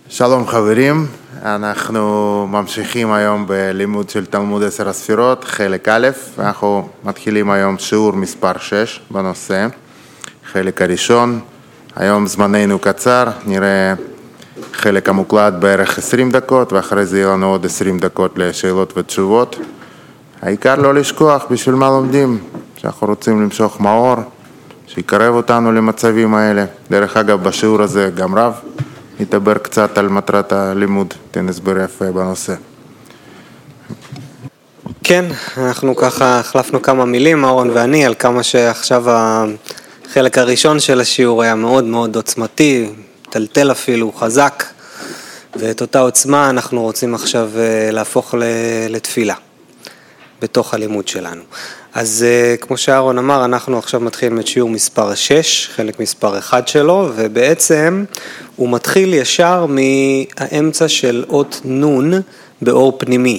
שלום חברים, אנחנו ממשיכים היום בלימוד של תלמוד 10 הספירות, חלק א', ואנחנו מתחילים היום שיעור מספר 6 בנושא, חלק הראשון. היום זמננו קצר, נראה חלק המוקלט בערך 20 דקות, ואחרי זה יהיה לנו עוד 20 דקות לשאלות ותשובות. העיקר לא לשכוח בשביל מה לומדים, שאנחנו רוצים למשוך מאור, שיקרב אותנו למצבים האלה. דרך אגב, בשיעור הזה גם רב נדבר קצת על מטרת הלימוד, תן הסבר יפה בנושא. כן, אנחנו ככה החלפנו כמה מילים, אהרון ואני, על כמה שעכשיו החלק הראשון של השיעור היה מאוד מאוד עוצמתי, טלטל אפילו, חזק, ואת אותה עוצמה אנחנו רוצים עכשיו להפוך לתפילה בתוך הלימוד שלנו. אז כמו שאהרון אמר, אנחנו עכשיו מתחילים את שיעור מספר 6, חלק מספר 1 שלו, ובעצם הוא מתחיל ישר מהאמצע של אות נון באור פנימי,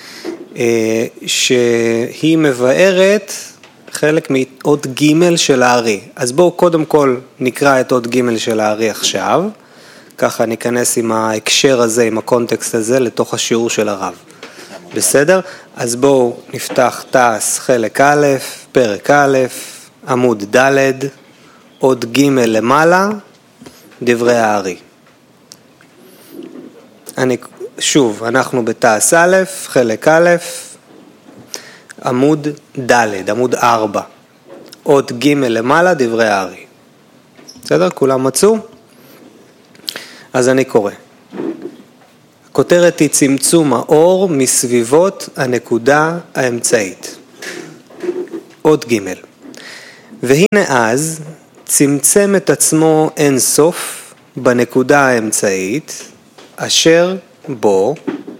שהיא מבארת חלק מאות ג' של הארי. אז בואו קודם כל נקרא את אות ג' של הארי עכשיו, ככה ניכנס עם ההקשר הזה, עם הקונטקסט הזה, לתוך השיעור של הרב. בסדר? אז בואו נפתח תעש חלק א', פרק א', עמוד ד', עוד ג' למעלה, דברי הארי. שוב, אנחנו בתעש א', חלק א', עמוד ד', עמוד 4, עוד ג' למעלה, דברי הארי. בסדר? כולם מצאו? אז אני קורא. הכותרת היא צמצום האור מסביבות הנקודה האמצעית. עוד ג' והנה אז צמצם את עצמו אין סוף בנקודה האמצעית אשר בו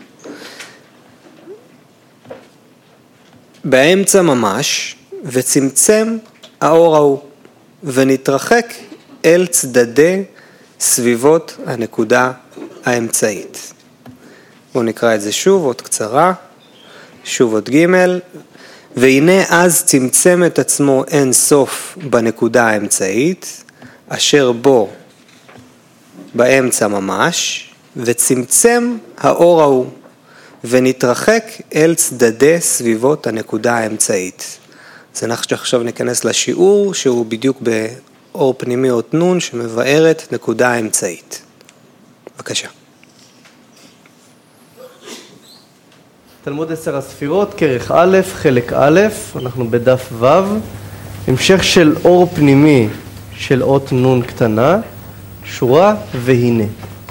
באמצע ממש, וצמצם האור ההוא ונתרחק אל צדדי סביבות הנקודה האמצעית. בואו נקרא את זה שוב, עוד קצרה, שוב עוד ג' והנה אז צמצם את עצמו אין סוף בנקודה האמצעית, אשר בו באמצע ממש, וצמצם האור ההוא, ונתרחק אל צדדי סביבות הנקודה האמצעית. אז אנחנו עכשיו ניכנס לשיעור, שהוא בדיוק באור פנימי אות נון, שמבארת נקודה האמצעית. בבקשה. תלמוד 10 הספירות, כרך א', חלק א', אנחנו בדף ו', המשך של אור פנימי של אות נון קטנה, שורה והנה.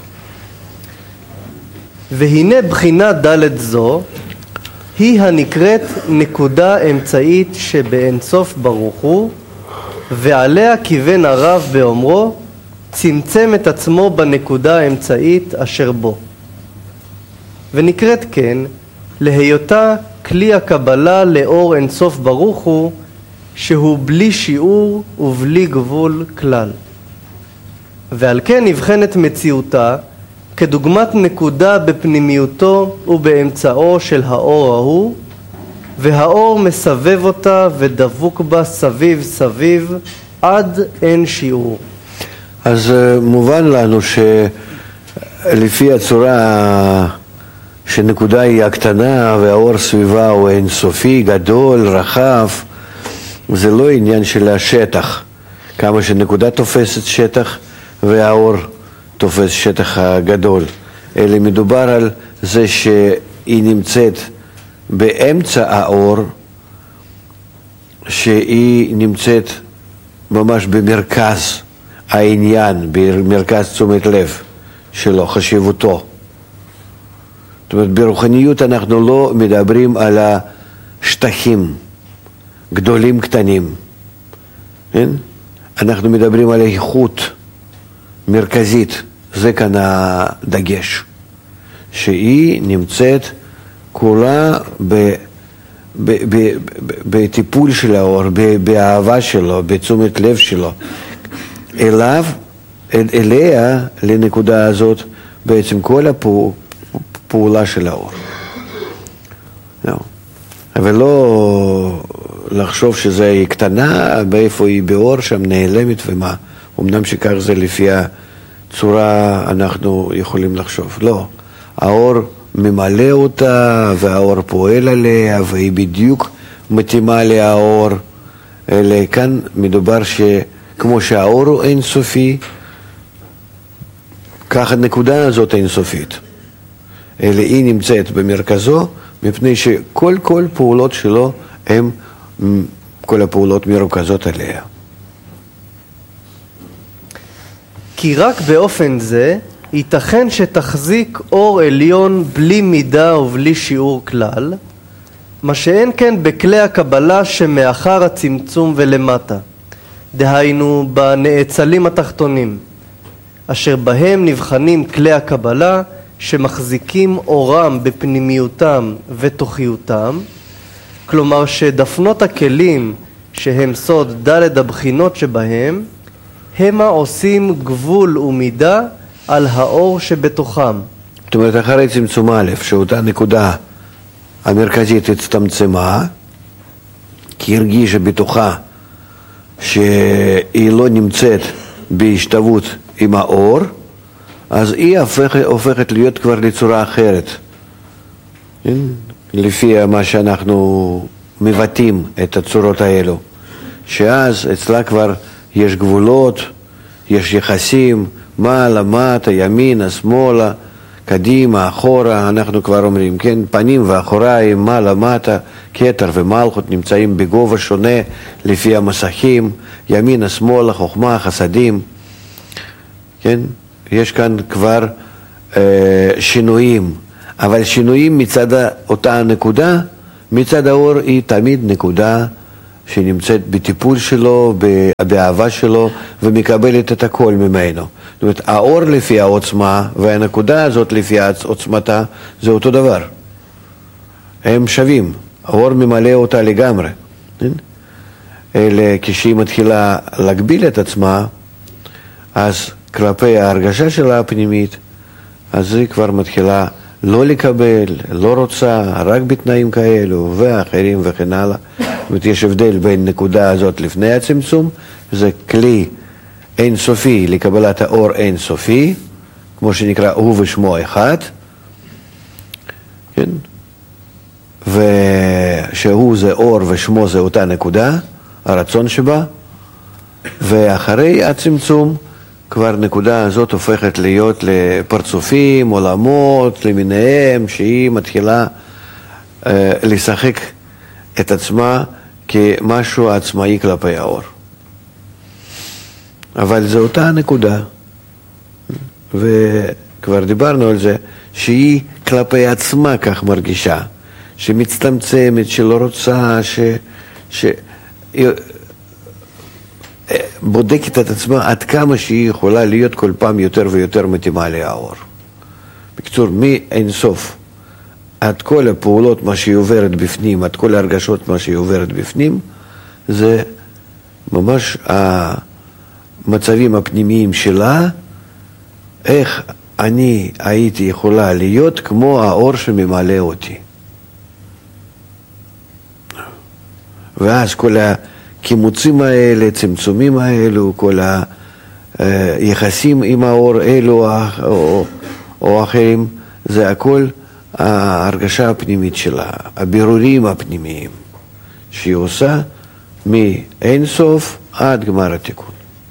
והנה בחינה ד' זו, היא הנקראת נקודה אמצעית שבאין סוף ברוך הוא, ועליה כיוון הרב באומרו, צמצם את עצמו בנקודה האמצעית אשר בו. ונקראת כן, להיותה כלי הקבלה לאור אינסוף ברוך הוא, שהוא בלי שיעור ובלי גבול כלל. ועל כן נבחנת מציאותה כדוגמת נקודה בפנימיותו ובאמצעו של האור ההוא, והאור מסבב אותה ודבוק בה סביב סביב עד אין שיעור. אז מובן לנו שלפי הצורה שנקודה היא הקטנה והאור סביבה הוא אינסופי, גדול, רחב, זה לא עניין של השטח, כמה שנקודה תופסת שטח והאור תופס שטח הגדול, אלא מדובר על זה שהיא נמצאת באמצע האור, שהיא נמצאת ממש במרכז העניין, במרכז תשומת לב שלו, חשיבותו. זאת אומרת, ברוחניות אנחנו לא מדברים על השטחים גדולים קטנים, כן? אנחנו מדברים על איכות מרכזית, זה כאן הדגש, שהיא נמצאת כולה בטיפול של האור, באהבה שלו, בתשומת לב שלו, אליה, לנקודה הזאת, בעצם כל הפעולה של האור. אבל לא לחשוב שזה היא קטנה, באיפה היא באור, שם נעלמת ומה. אמנם שכך זה לפי צורה אנחנו יכולים לחשוב. לא, האור ממלא אותה והאור פועל עליה והיא בדיוק מתאימה לאור. אלא כאן מדובר שכמו שהאור הוא אינסופי, כך הנקודה הזאת אינסופית. אלא היא נמצאת במרכזו, מפני שכל פעולות שלו הם כל הפעולות מרוכזות עליה. כי רק באופן זה ייתכן שתחזיק אור עליון בלי מידה ובלי שיעור כלל, מה שאין כן בכלי הקבלה שמאחר הצמצום ולמטה, דהיינו בנאצלים התחתונים, אשר בהם נבחנים כלי הקבלה שמחזיקים אורם בפנימיותם ותוכיותם, כלומר שדפנות הכלים שהם סוד ד' הבחינות שבהם, המה עושים גבול ומידה על האור שבתוכם. זאת אומרת, אחרי צמצום א', שאותה נקודה המרכזית הצטמצמה, כי הרגישה בתוכה שהיא לא נמצאת בהשתוות עם האור, אז היא הופכת להיות כבר לצורה אחרת. לפי מה שאנחנו מבטאים את הצורות האלו. שאז אצלה כבר יש גבולות, יש יחסים, מעלה, מטה, ימינה, שמאלה, קדימה, אחורה, אנחנו כבר אומרים, כן, פנים ואחוריים, מעלה, מטה, כתר ומלכות נמצאים בגובה שונה לפי המסכים, ימינה, שמאלה, חוכמה, חסדים, כן, יש כאן כבר שינויים, אבל שינויים מצד אותה נקודה, מצד האור היא תמיד נקודה שנמצאת בטיפול שלו, באהבה שלו, ומקבלת את הכל ממנו. זאת אומרת, האור לפי העוצמה, והנקודה הזאת לפי עוצמתה, זה אותו דבר. הם שווים. האור ממלא אותה לגמרי. אלא כשהיא מתחילה להגביל את עצמה, אז כלפי ההרגשה שלה הפנימית, אז היא כבר מתחילה לא לקבל, לא רוצה, רק בתנאים כאלו, ואחרים וכן הלאה. זאת אומרת, יש הבדל בין נקודה הזאת לפני הצמצום, זה כלי אינסופי לקבלת האור אינסופי, כמו שנקרא הוא ושמו אחד, כן? ושהוא זה אור ושמו זה אותה נקודה, הרצון שבה, ואחרי הצמצום, כבר נקודה הזאת הופכת להיות לפרצופים, עולמות, למיניהם, שהיא מתחילה לשחק את עצמה כמשהו עצמאי כלפי האור. אבל זו אותה נקודה, וכבר דיברנו על זה, שהיא כלפי עצמה כך מרגישה, שמצטמצמת, שלא רוצה, בודקת את עצמה עד כמה שהיא יכולה להיות כל פעם יותר ויותר מתאימה לאור. בקיצור, מאין סוף, עד כל הפעולות מה שהיא עוברת בפנים, עד כל ההרגשות מה שהיא עוברת בפנים, זה ממש המצבים הפנימיים שלה, איך אני הייתי יכולה להיות כמו האור שממלא אותי. ואז כל הקימוצים האלה, צמצומים האלו, כל היחסים עם האור אלו או אחרים, זה הכל ההרגשה הפנימית שלה, הבירורים הפנימיים שהיא עושה מאין סוף עד גמר התיקון.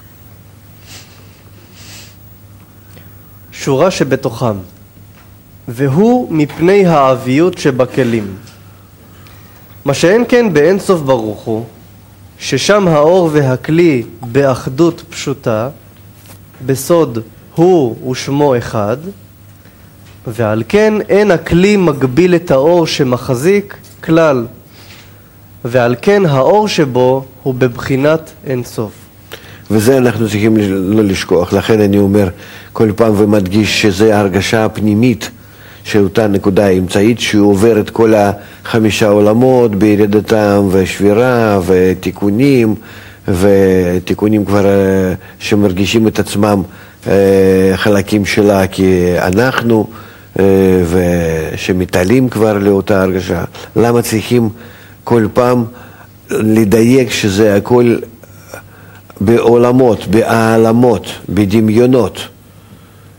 שורה שבתוכם, והוא מפני העביות שבכלים. מה שאין כן באין סוף ברוך הוא, ששם האור והכלי באחדות פשוטה, בסוד הוא ושמו אחד, ועל כן אין הכלי מגביל את האור שמחזיק כלל, ועל כן האור שבו הוא בבחינת אין סוף. וזה אנחנו צריכים לא לשכוח, לכן אני אומר כל פעם ומדגיש שזה ההרגשה הפנימית של אותה נקודה האמצעית שהוא עובר את כל 5 עולמות בירידתם ושבירה ותיקונים, ותיקונים כבר שמרגישים את עצמם חלקים שלה כאנחנו, ושמתעלים כבר לאותה הרגשה. למה צריכים כל פעם לדייק שזה הכל בעולמות, בהעלמות, בדמיונות,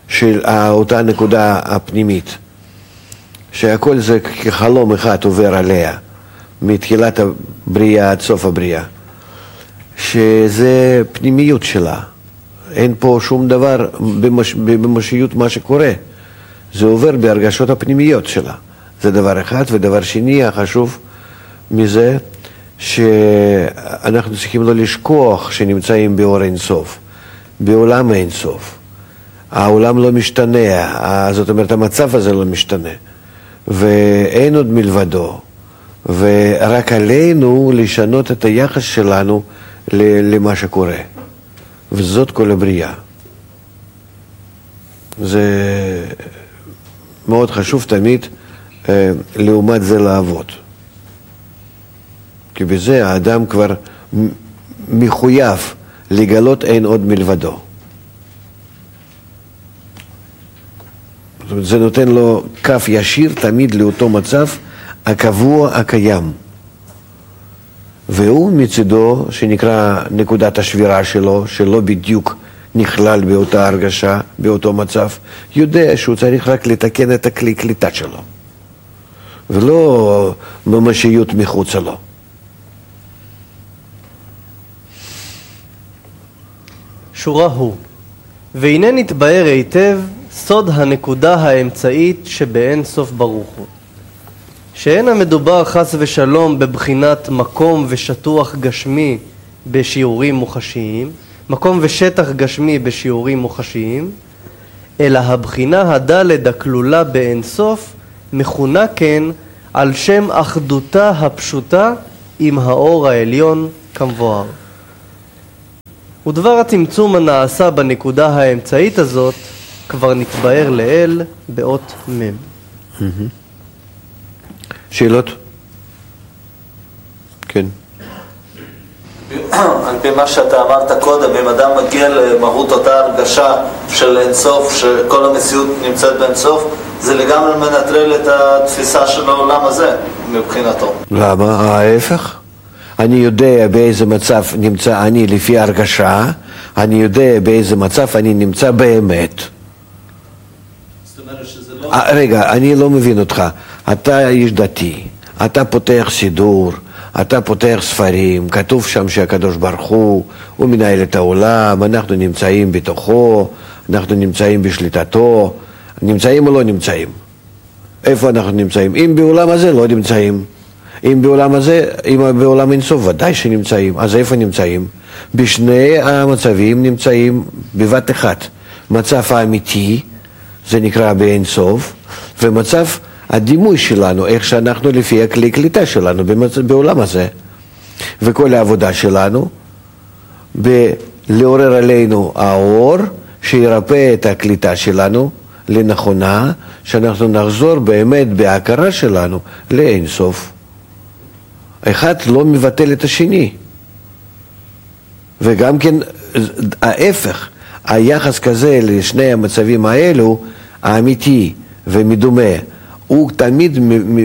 של אותה נקודה הפנימית, שהכל זה כחלום אחד עובר עליה, מתחילת הבריאה עד סוף הבריאה, שזה פנימיות שלה. אין פה שום דבר בממשיות מה שקורה, זה עובר בהרגשות הפנימיות שלה. זה דבר אחד. ודבר שני, החשוב מזה, שאנחנו צריכים לא לשכוח שנמצאים באור אינסוף, בעולם אינסוף. העולם לא משתנה, זאת אומרת המצב הזה לא משתנה, ואין עוד מלבדו, ורק עלינו לשנות את היחס שלנו למה שקורה, וזאת כל הבריאה. זה מאוד חשוב תמיד לעומת זה לעבוד, כי בזה האדם כבר מחויב לגלות אין עוד מלבדו. זאת אומרת, זה נותן לו קו ישיר תמיד לאותו מצב הקבוע הקיים, והוא מצידו, שנקרא נקודת השבירה שלו, שלא בדיוק נכלל באותה הרגשה, באותו מצב, יודע שהוא צריך רק לתקן את הכלי קליטה שלו, ולא ממשיות מחוץ לו. שורה הוא, והנה נתבהר היטב סוד הנקודה האמצעית שבאין סוף ברוך הוא, שאין המדובר חס ושלום בבחינת מקום ושטוח גשמי בשיעורים מוחשיים, מקום ושטח גשמי בשיעורים מוחשיים, אלא הבחינה הדלת הכלולה באין סוף מכונה כן על שם אחדותה הפשוטה עם האור העליון כמבואר. ודבר הצמצום הנעשה בנקודה האמצעית הזאת כבר נתבהר לאל באות מם. שאלות? כן. על פי מה שאתה אמרת קודם, אם אדם מגיע למהות אותה הרגשה של אינסוף, שכל המציאות נמצאת באינסוף, זה לגמרי מנטרל את התפיסה של העולם הזה מבחינתו. למה? ההפך. אני יודע באיזה מצב נמצא אני לפי הרגשה, אני יודע באיזה מצב אני נמצא באמת. רגע, אני לא מבין אותך. אתה איש דתי, אתה פותח סידור, אתה פותח ספרים, כתוב שם שהקדוש ברוך הוא מנהל את העולם, אנחנו נמצאים בתוכו, אנחנו נמצאים בשליטתו. נמצאים או לא נמצאים? איפה אנחנו נמצאים? אם בעולם הזה לא נמצאים, אם בעולם הזה, אם בעולם אינסוף ודאי שנמצאים. אז איפה נמצאים? בשני המצבים נמצאים בבת אחת. מצב האמיתי, זה נקרא באינסוף, ומצב הדימוי שלנו, איך שאנחנו לפי הכלי קליטה שלנו בעולם הזה. וכל העבודה שלנו לעורר עלינו האור שירפא את הקליטה שלנו לנכונה, שאנחנו נחזור באמת בהכרה שלנו לאינסוף. אחד לא מבטל את השני. וגם כן ההפך, היחס כזה לשני המצבים האלו, האמיתי ומדומה, הוא תמיד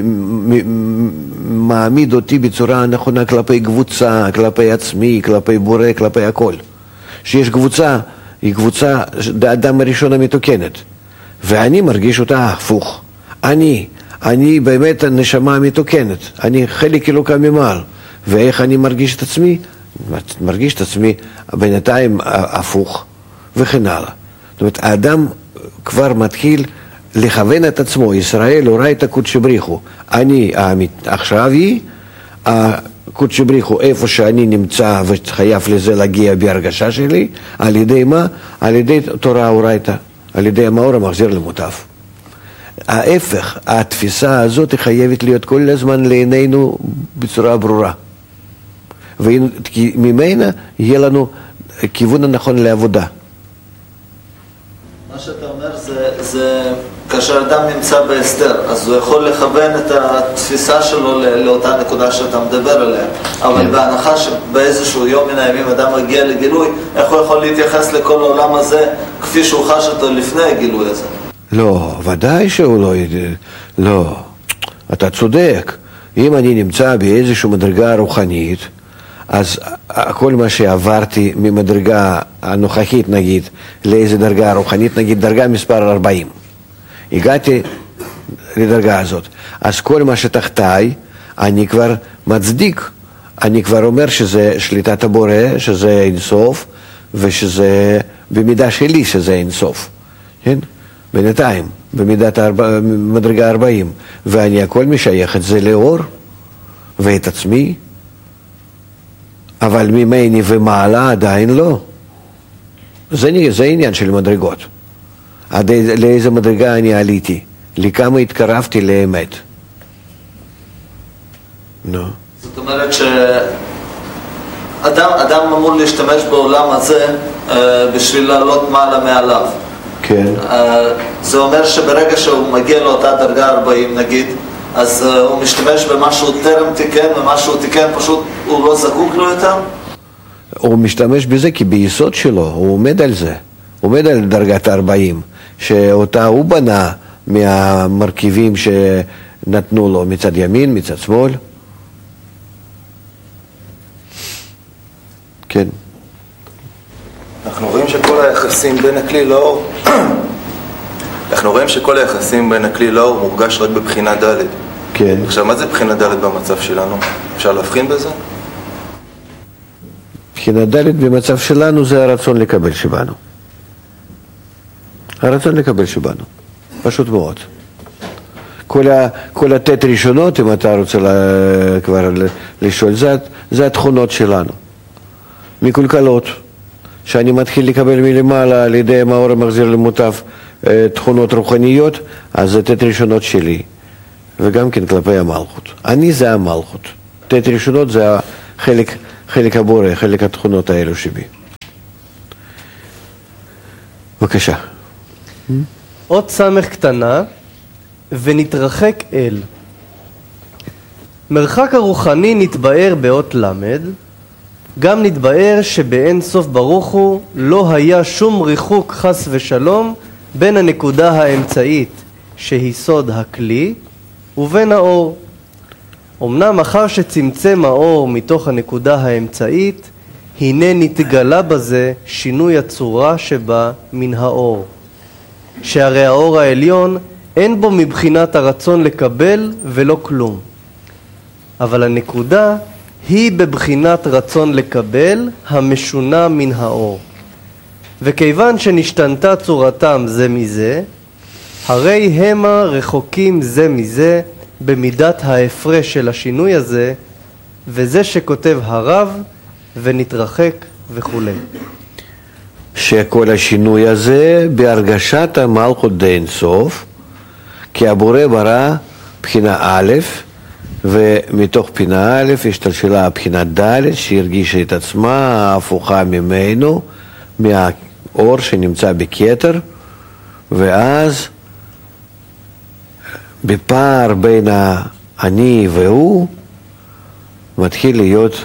מעמיד אותי בצורה נכונה כלפי קבוצה, כלפי עצמי, כלפי בורא, כלפי הכל. שיש קבוצה, היא קבוצה, האדם הראשון המתוקנת, ואני מרגיש אותה הפוך. אני באמת הנשמה המתוקנת, אני חלק אלוקה ממעל. ואיך אני מרגיש את עצמי? מרגיש את עצמי בינתיים הפוך, וכן הלאה. זאת אומרת, האדם כבר מתחיל לכוון את עצמו, ישראל אורייתא קודשא בריחו. אני עכשיו היא, הקודשא בריחו, איפה שאני נמצא וחייב לזה להגיע בהרגשה שלי, על ידי מה? על ידי תורה אורייתא, על ידי המאור המחזיר למוטב. ההפך, התפיסה הזאת חייבת להיות כל הזמן לעינינו בצורה ברורה. וממנה יהיה לנו כיוון הנכון לעבודה. מה שאתה אומר זה כאשר אדם נמצא בהסתר, אז הוא יכול לכוון את התפיסה שלו לאותה נקודה שאתה מדבר עליה. אבל בהנחה שבאיזשהו יום מן הימים אדם מגיע לגילוי, איך הוא יכול להתייחס לכל העולם הזה כפי שהוא חש אותו לפני הגילוי הזה? לא, ודאי שהוא לא ידע. לא, אתה צודק. אם אני נמצא באיזושהי מדרגה רוחנית, אז כל מה שעברתי ממדרגה הנוכחית נגיד, לאיזה דרגה רוחנית, נגיד דרגה מספר 40. הגעתי לדרגה הזאת. אז כל מה שתחתיי, אני כבר מצדיק. אני כבר אומר שזה שליטת הבורא, שזה אינסוף, ושזה במידה שלי שזה אינסוף. כן? בינתיים, מדרגה 40. ואני הכל משייך את זה לאור, ואת עצמי. אבל ממני ומעלה עדיין לא. זה עניין של מדרגות. עד לאיזה מדרגה אני עליתי, לכמה התקרבתי לאמת. זאת אומרת שאדם אמור להשתמש בעולם הזה בשביל לעלות מעלה מעליו. כן. זה אומר שברגע שהוא מגיע לאותה דרגה 40 נגיד, אז הוא משתמש במה שהוא טרם תיקן, ומה שהוא תיקן פשוט הוא לא זקוק לו יותר? הוא משתמש בזה כי ביסוד שלו, הוא עומד על זה. הוא עומד על דרגת 40, שאותה הוא בנה מהמרכיבים שנתנו לו מצד ימין, מצד שמאל. כן. אנחנו רואים שכל היחסים בין הכלי לאור מורגש רק בבחינה ד'. כן. עכשיו, מה זה בחינה ד' במצב שלנו? אפשר להבחין בזה? בחינה ד' במצב שלנו זה הרצון לקבל שבנו. הרצון לקבל שבנו. פשוט מאוד. כל התת ראשונות, אם אתה רוצה כבר לשאול, זה התכונות שלנו. מקולקלות. שאני מתחיל לקבל מלמעלה על ידי מאור המחזיר למוטב תכונות רוחניות, אז זה תת ראשונות שלי. וגם כן כלפי המלכות. אני זה המלכות. תת ראשונות זה חלק הבורא, חלק התכונות האלו שבי. בבקשה. עוד סמך קטנה ונתרחק אל. מרחק הרוחני נתבאר באות למד, גם נתבאר שבאין סוף ברוך הוא לא היה שום ריחוק חס ושלום בין הנקודה האמצעית שהיא סוד הכלי ובין האור. אמנם אחר שצמצם האור מתוך הנקודה האמצעית, הנה נתגלה בזה שינוי הצורה שבה מן האור. שהרי האור העליון אין בו מבחינת הרצון לקבל ולא כלום. אבל הנקודה היא בבחינת רצון לקבל המשונה מן האור. וכיוון שנשתנתה צורתם זה מזה, הרי המה רחוקים זה מזה במידת ההפרש של השינוי הזה, וזה שכותב הרב ונתרחק וכו'. שכל השינוי הזה בהרגשת המלכות דאין סוף, כי הבורא ברא בחינה א', ומתוך בחינה א' השתלשלה בחינה ד' שהרגישה את עצמה הפוכה ממנו, מהאור שנמצא בכתר, ואז בפער בין אני והוא מתחיל להיות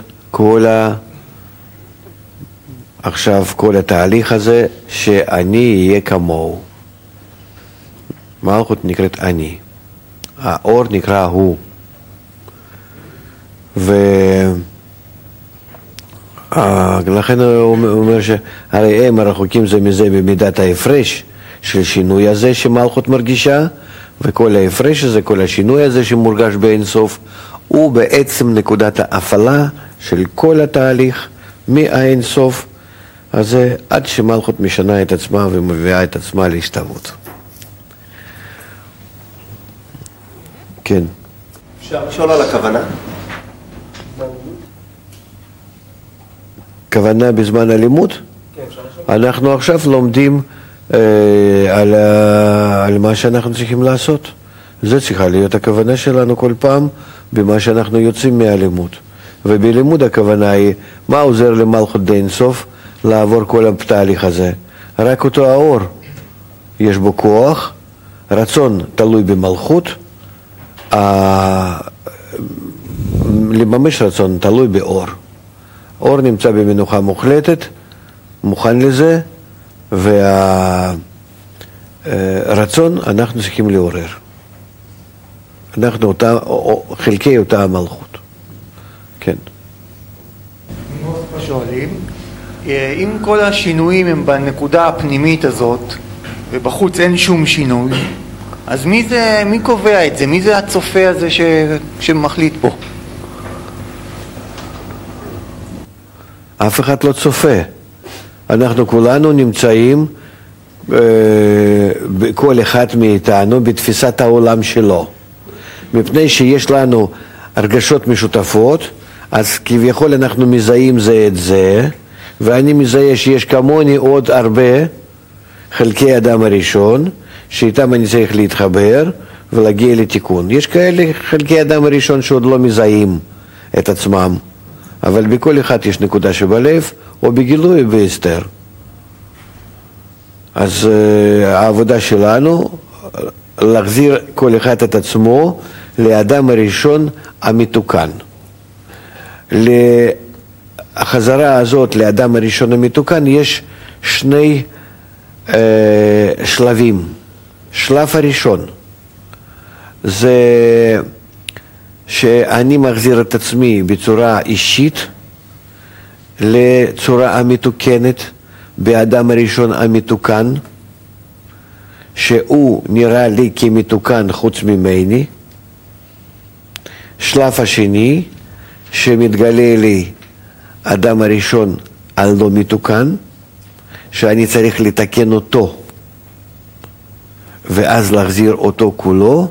עכשיו כל התהליך הזה שאני אהיה כמוהו. מלכות נקראת אני, האור נקרא הוא. ולכן הוא אומר שהרי הם הרחוקים זה מזה במידת ההפרש של שינוי הזה שמלכות מרגישה, וכל ההפרש הזה, כל השינוי הזה שמורגש באין סוף, הוא בעצם נקודת ההפעלה של כל התהליך מהאין סוף הזה עד שמלכות משנה את עצמה ומביאה את עצמה להשתוות. כן. אפשר לשאול על הכוונה? כוונה בזמן הלימוד? כן, אפשר לשאול. אנחנו עכשיו לומדים על מה שאנחנו צריכים לעשות. זה צריכה להיות הכוונה שלנו כל פעם במה שאנחנו יוצאים מהלימוד. ובלימוד הכוונה היא מה עוזר למלכות דאין סוף לעבור כל התהליך הזה. רק אותו האור. יש בו כוח, רצון תלוי במלכות, לממש רצון תלוי באור. אור נמצא במנוחה מוחלטת, מוכן לזה, והרצון אנחנו צריכים לעורר. אנחנו חלקי אותה המלכות. כן. שואלים, אם כל השינויים הם בנקודה הפנימית הזאת, ובחוץ אין שום שינוי, אז מי קובע את זה? מי זה הצופה הזה שמחליט פה? אף אחד לא צופה. אנחנו כולנו נמצאים, כל אחד מאיתנו, בתפיסת העולם שלו. מפני שיש לנו הרגשות משותפות, אז כביכול אנחנו מזהים זה את זה, ואני מזהה שיש כמוני עוד הרבה חלקי אדם הראשון, שאיתם אני צריך להתחבר ולהגיע לתיקון. יש כאלה חלקי אדם הראשון שעוד לא מזהים את עצמם, אבל בכל אחד יש נקודה שבלב, או בגילוי בהסתר. אז העבודה שלנו, להחזיר כל אחד את עצמו לאדם הראשון המתוקן. לחזרה הזאת לאדם הראשון המתוקן יש שני שלבים. שלב הראשון זה שאני מחזיר את עצמי בצורה אישית לצורה המתוקנת באדם הראשון המתוקן, שהוא נראה לי כמתוקן חוץ ממני. שלב השני, שמתגלה לי אדם הראשון הלא מתוקן, שאני צריך לתקן אותו, ואז להחזיר אותו כולו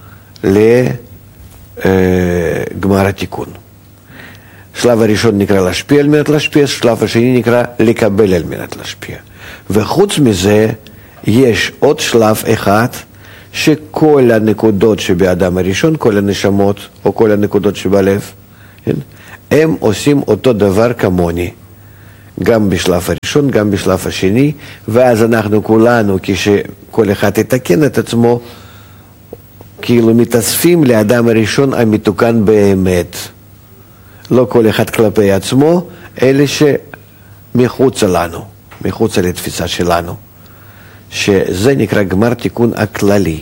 לגמר התיקון. שלב הראשון נקרא להשפיע על מנת להשפיע, שלב השני נקרא לקבל על מנת להשפיע. וחוץ מזה, יש עוד שלב אחד, שכל הנקודות שבאדם הראשון, כל הנשמות או כל הנקודות שבלב, הם עושים אותו דבר כמוני. גם בשלב הראשון, גם בשלב השני, ואז אנחנו כולנו, כשכל אחד יתקן את עצמו, כאילו מתאספים לאדם הראשון המתוקן באמת. לא כל אחד כלפי עצמו, אלה שמחוץ לנו, מחוץ לתפיסה שלנו, שזה נקרא גמר תיקון הכללי,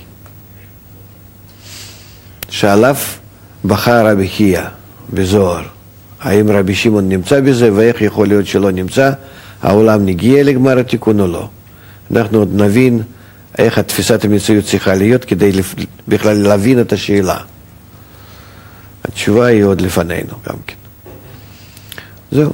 שעליו בחר רבי חייא בזוהר. האם רבי שמעון נמצא בזה, ואיך יכול להיות שלא נמצא, העולם נגיע לגמר התיקון או לא. אנחנו עוד נבין איך התפיסת המציאות צריכה להיות כדי בכלל להבין את השאלה. התשובה היא עוד לפנינו גם כן. זהו.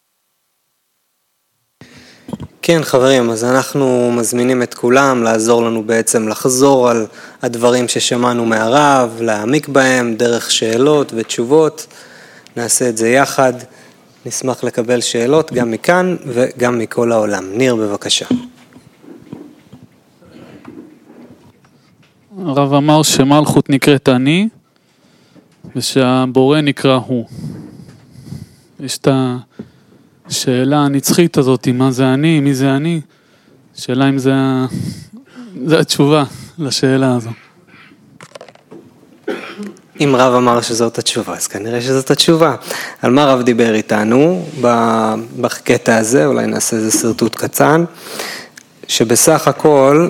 כן חברים, אז אנחנו מזמינים את כולם לעזור לנו בעצם לחזור על הדברים ששמענו מהרב, להעמיק בהם דרך שאלות ותשובות. נעשה את זה יחד, נשמח לקבל שאלות גם מכאן וגם מכל העולם. ניר בבקשה. הרב אמר שמלכות נקראת אני ושהבורא נקרא הוא. יש את השאלה הנצחית הזאת, מה זה אני, מי זה אני? שאלה אם זה התשובה לשאלה הזו. אם רב אמר שזאת התשובה, אז כנראה שזאת התשובה. על מה רב דיבר איתנו בקטע הזה, אולי נעשה איזה סרטוט קצן, שבסך הכל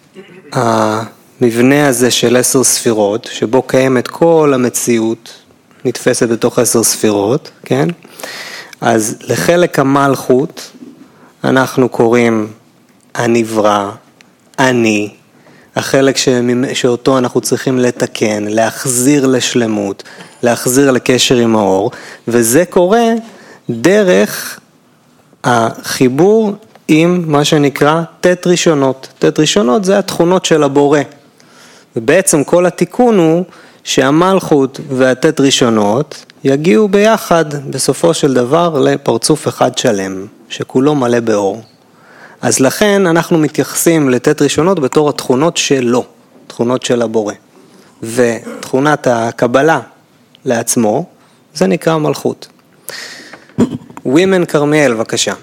המבנה הזה של 10 ספירות, שבו קיימת כל המציאות, נתפסת בתוך 10 ספירות, כן? אז לחלק המלכות אנחנו קוראים הנברא, אני, החלק שאותו אנחנו צריכים לתקן, להחזיר לשלמות, להחזיר לקשר עם האור, וזה קורה דרך החיבור עם מה שנקרא תת ראשונות. תת ראשונות זה התכונות של הבורא. ובעצם כל התיקון הוא שהמלכות והתת ראשונות יגיעו ביחד בסופו של דבר לפרצוף אחד שלם, שכולו מלא באור. אז לכן אנחנו מתייחסים לתת ראשונות בתור התכונות שלו, תכונות של הבורא. ותכונת הקבלה לעצמו, זה נקרא מלכות. ווימן קרמיאל, בבקשה.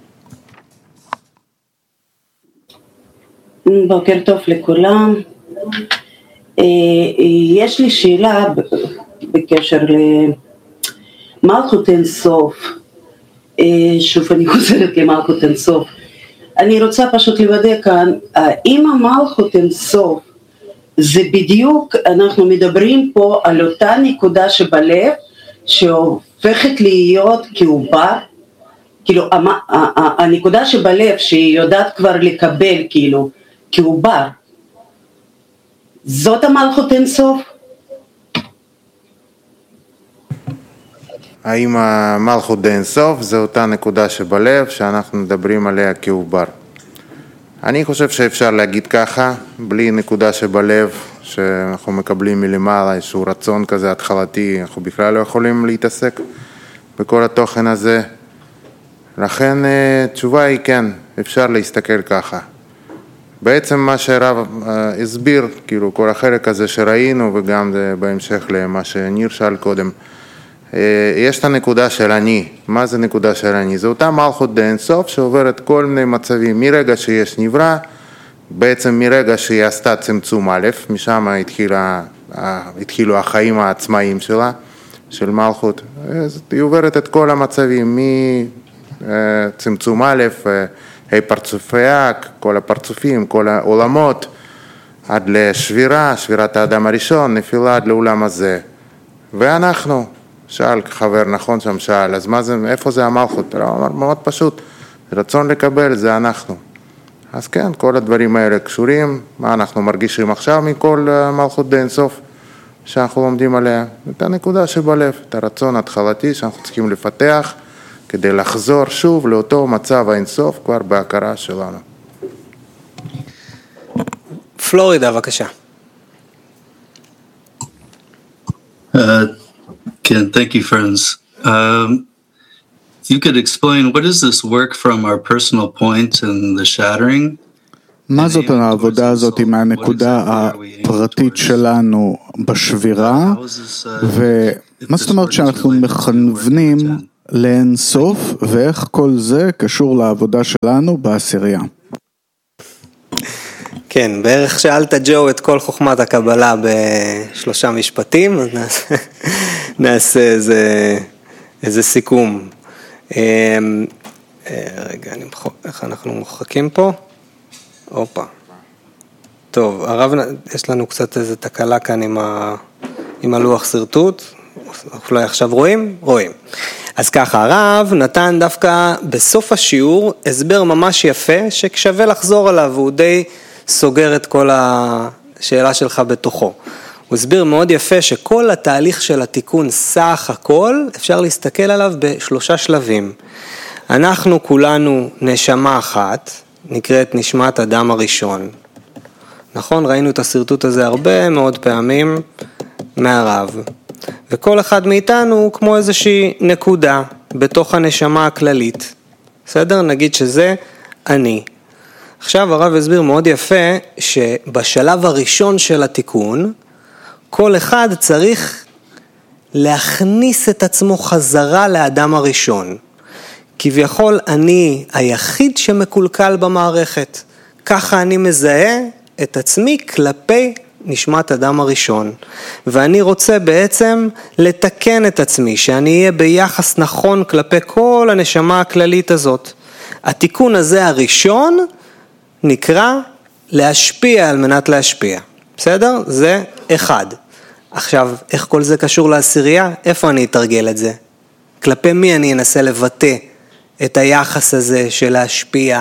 בוקר טוב לכולם. יש לי שאלה בקשר למלכות אין סוף. שוב אני חוזרת למלכות אין סוף. אני רוצה פשוט לוודא כאן, אם המלכות אין סוף, זה בדיוק, אנחנו מדברים פה על אותה נקודה שבלב, שהופכת להיות כעובר, כאילו, הנקודה שבלב שהיא יודעת כבר לקבל, כאילו, כעובר, זאת המלכות אין סוף? האם המלכות אין סוף זה אותה נקודה שבלב שאנחנו מדברים עליה כעובר? אני חושב שאפשר להגיד ככה, בלי נקודה שבלב שאנחנו מקבלים מלמעלה, איזשהו רצון כזה התחלתי, אנחנו בכלל לא יכולים להתעסק בכל התוכן הזה. לכן תשובה היא כן, אפשר להסתכל ככה. בעצם מה שהרב הסביר, כאילו כל החלק הזה שראינו וגם בהמשך למה שניר שאל קודם, יש את הנקודה של אני. מה זה נקודה של אני? זה אותה מלכות דאין סוף שעוברת כל מיני מצבים, מרגע שיש נברא, בעצם מרגע שהיא עשתה צמצום א', משם התחילו החיים העצמאיים שלה, של מלכות. היא עוברת את כל המצבים, מצמצום א', פרצופיה, כל הפרצופים, כל העולמות, עד לשבירה, שבירת האדם הראשון, נפילה עד לעולם הזה. ואנחנו, שאל חבר, נכון שם שאל, אז מה זה, איפה זה המלכות? הוא אמר, מאוד פשוט, רצון לקבל זה אנחנו. אז כן, כל הדברים האלה קשורים, מה אנחנו מרגישים עכשיו מכל מלכות דאין סוף שאנחנו לומדים עליה, את הנקודה שבלב, את הרצון התחלתי שאנחנו צריכים לפתח, כדי לחזור שוב לאותו מצב האינסוף כבר בהכרה שלנו. פלורידה, בבקשה. Ken, thank you, friends. You could explain, what is this work from our personal point and the shattering? מה זאת העבודה הזאת עם הנקודה הפרטית שלנו בשבירה, ומה זאת אומרת שאנחנו מכוונים לאין סוף, ואיך כל זה קשור לעבודה שלנו בעשירייה? כן, בערך שאלת ג'ו את כל חוכמת הקבלה ב3 משפטים, אז נעשה איזה סיכום. רגע, איך אנחנו מוחקים פה? אופה. טוב, הרב, יש לנו קצת איזה תקלה כאן עם הלוח סרטוט. אולי עכשיו רואים? רואים. אז ככה, הרב נתן דווקא בסוף השיעור הסבר ממש יפה ששווה לחזור עליו, והוא די סוגר את כל השאלה שלך בתוכו. הוא הסביר מאוד יפה שכל התהליך של התיקון סך הכל אפשר להסתכל עליו ב3 שלבים. אנחנו כולנו נשמה אחת, נקראת נשמת אדם הראשון. נכון? ראינו את הסרטוט הזה הרבה מאוד פעמים מהרב. וכל אחד מאיתנו הוא כמו איזושהי נקודה בתוך הנשמה הכללית. בסדר? נגיד שזה אני. עכשיו הרב הסביר מאוד יפה שבשלב הראשון של התיקון, כל אחד צריך להכניס את עצמו חזרה לאדם הראשון. כביכול אני היחיד שמקולקל במערכת. ככה אני מזהה את עצמי כלפי נשמת אדם הראשון. ואני רוצה בעצם לתקן את עצמי, שאני אהיה ביחס נכון כלפי כל הנשמה הכללית הזאת. התיקון הזה הראשון נקרא להשפיע על מנת להשפיע. בסדר? זה אחד. עכשיו, איך כל זה קשור לעשירייה? איפה אני אתרגל את זה? כלפי מי אני אנסה לבטא את היחס הזה של להשפיע?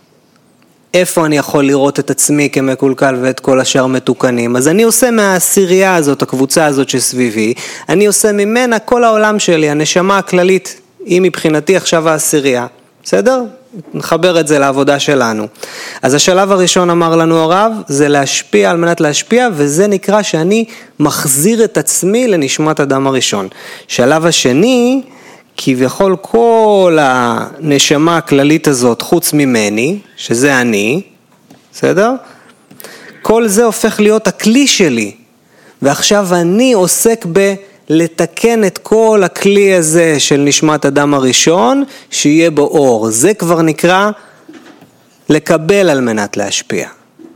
איפה אני יכול לראות את עצמי כמקולקל ואת כל השאר מתוקנים? אז אני עושה מהעשירייה הזאת, הקבוצה הזאת שסביבי, אני עושה ממנה כל העולם שלי, הנשמה הכללית, היא מבחינתי עכשיו העשירייה. בסדר? נחבר את זה לעבודה שלנו. אז השלב הראשון אמר לנו הרב, זה להשפיע על מנת להשפיע, וזה נקרא שאני מחזיר את עצמי לנשמת אדם הראשון. שלב השני, כביכול כל הנשמה הכללית הזאת חוץ ממני, שזה אני, בסדר? כל זה הופך להיות הכלי שלי, ועכשיו אני עוסק לתקן את כל הכלי הזה של נשמת אדם הראשון, שיהיה בו אור. זה כבר נקרא לקבל על מנת להשפיע.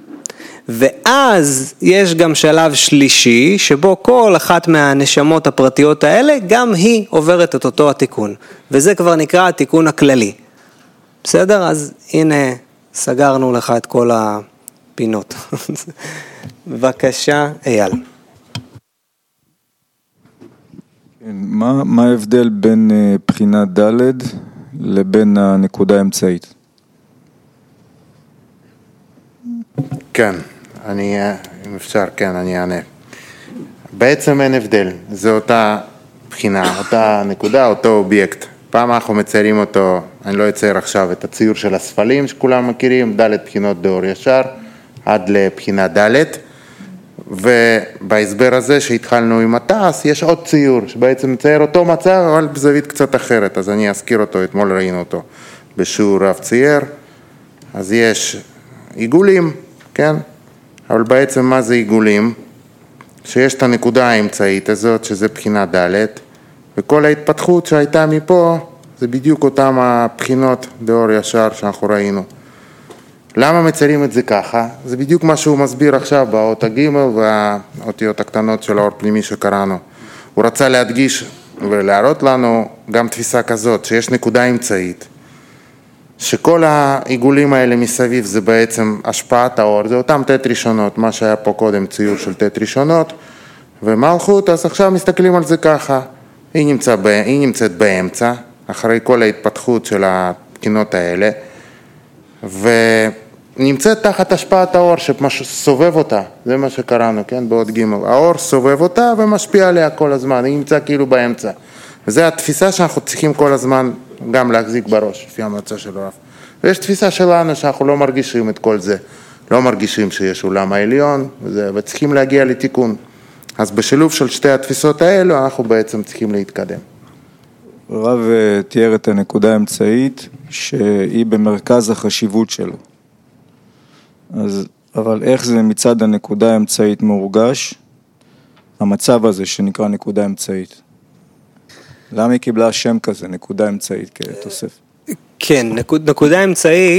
ואז יש גם שלב שלישי, שבו כל אחת מהנשמות הפרטיות האלה, גם היא עוברת את אותו התיקון. וזה כבר נקרא התיקון הכללי. בסדר? אז הנה, סגרנו לך את כל הפינות. בבקשה, אייל. מה ההבדל בין בחינת ד' לבין הנקודה האמצעית? כן, אם אפשר, כן, אני אענה. בעצם אין הבדל, זו אותה בחינה, אותה נקודה, אותו אובייקט. פעם אנחנו מציירים אותו, אני לא אצייר עכשיו את הציור של הספלים שכולם מכירים, ד' בחינות דאור ישר, עד לבחינה ד', ובהסבר הזה שהתחלנו עם התעש, יש עוד ציור שבעצם מצייר אותו מצב, אבל בזווית קצת אחרת, אז אני אזכיר אותו, אתמול ראינו אותו בשיעור רב צייר, אז יש עיגולים, כן? אבל בעצם מה זה עיגולים? שיש את הנקודה האמצעית הזאת, שזה בחינה ד', וכל ההתפתחות שהייתה מפה, זה בדיוק אותם הבחינות דאור ישר שאנחנו ראינו. למה מציירים את זה ככה? זה בדיוק מה שהוא מסביר עכשיו באות הג' והאותיות הקטנות של האור פנימי שקראנו. הוא רצה להדגיש ולהראות לנו גם תפיסה כזאת, שיש נקודה אמצעית, שכל העיגולים האלה מסביב זה בעצם השפעת האור, זה אותם ת' ראשונות, מה שהיה פה קודם ציור של ת' ראשונות, ומלכות, אז עכשיו מסתכלים על זה ככה, היא נמצאת באמצע, אחרי כל ההתפתחות של הבחינות האלה, ונמצאת תחת השפעת האור שסובב אותה, זה מה שקראנו, כן, בעוד ג' האור סובב אותה ומשפיע עליה כל הזמן, היא נמצא כאילו באמצע, וזו התפיסה שאנחנו צריכים כל הזמן גם להחזיק בראש, לפי המצע של הרב. ויש תפיסה שלנו שאנחנו לא מרגישים את כל זה, לא מרגישים שיש עולם העליון, וצריכים להגיע לתיקון. אז בשילוב של שתי התפיסות האלו, אנחנו בעצם צריכים להתקדם. הרב תיאר את הנקודה האמצעית, שהיא במרכז החשיבות שלו. אבל איך זה מצד הנקודה האמצעית מורגש, המצב הזה שנקרא נקודה אמצעית? למה היא קיבלה שם כזה, נקודה אמצעית כתוסף? כן, נקודה אמצעית